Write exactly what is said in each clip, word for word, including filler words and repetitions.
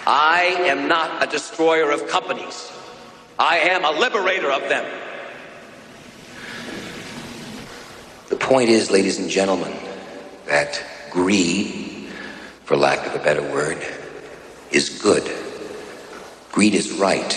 I am not a destroyer of companies. I am a liberator of them. The point is, ladies and gentlemen, that greed, for lack of a better word, is good. Greed is right.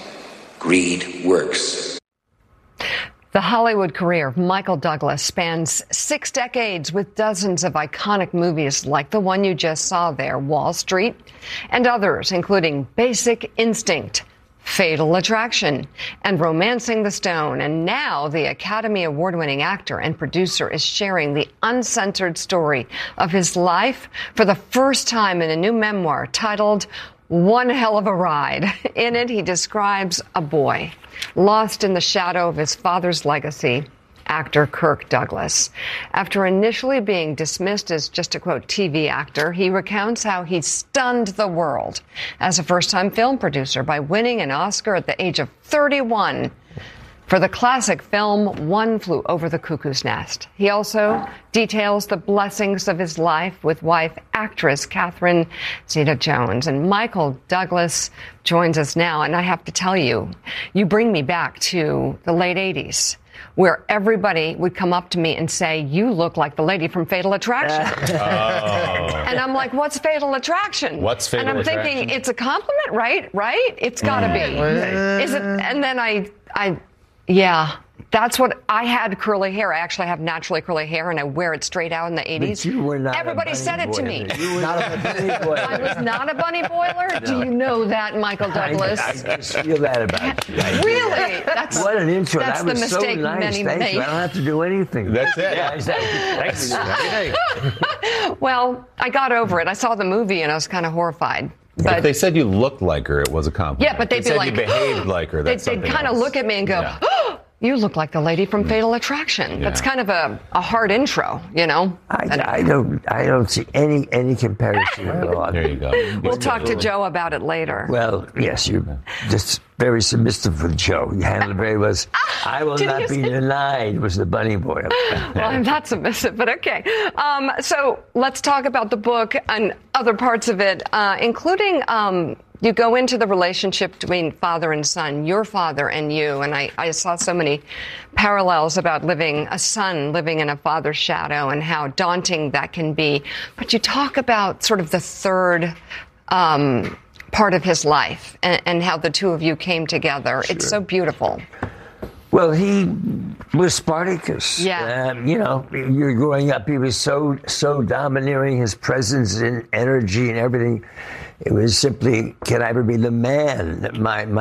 Greed works. The Hollywood career of Michael Douglas spans six decades with dozens of iconic movies like the one you just saw there, Wall Street, and others, including Basic Instinct, Fatal Attraction, and Romancing the Stone. And now the Academy Award-winning actor and producer is sharing the uncensored story of his life for the first time in a new memoir titled One Hell of a Ride. In it, he describes a boy lost in the shadow of his father's legacy, actor Kirk Douglas. After initially being dismissed as just a, quote, T V actor, he recounts how he stunned the world as a first-time film producer by winning an Oscar at the age of thirty-one for the classic film One Flew Over the Cuckoo's Nest. He also details the blessings of his life with wife, actress Catherine Zeta-Jones. And Michael Douglas joins us now. And I have to tell you, you bring me back to the late eighties, where everybody would come up to me and say, you look like the lady from Fatal Attraction. Oh. And I'm like, what's Fatal Attraction? What's Fatal And I'm Attraction? thinking, it's a compliment, right? Right? It's got to Mm. be. Is it? And then I, I, yeah, that's what I had curly hair. I actually have naturally curly hair, and I wear it straight out in the eighties. But you were not Everybody a said it to me. You were not a bunny boiler. I was not a bunny boiler. No. Do you know that, Michael Douglas? I, I just feel that about you. Really? That's What an intro. That's that the was mistake so nice. many Thank made. you. I don't have to do anything. That's it. Yeah, exactly. Thanks. Well, I got over it. I saw the movie and I was kind of horrified. But if they said you looked like her, it was a compliment. yeah, but they'd If be they like, said you behaved like her. They'd, That's they'd something kind of else. look at me and go, Yeah. oh, you look like the lady from Fatal Attraction. Yeah. That's kind of a, a hard intro, you know? I, I don't. I don't see any any comparison at all. There you go. We'll talk to Joe about it later. Well, yes, you're just very submissive with Joe. You handled it very well. I will Did not you be say- denied was the bunny boy. Well, I'm not submissive, but okay. Um, so let's talk about the book and other parts of it, uh, including um, you go into the relationship between father and son, your father and you. And I, I saw so many parallels about living a son living in a father's shadow and how daunting that can be. But you talk about sort of the third um, part of his life and, and how the two of you came together. Sure. It's so beautiful. Well, he was Spartacus. Yeah. Um, you know, you're growing up, he was so, so domineering, his presence and energy and everything. It was simply, can I ever be the man that my, my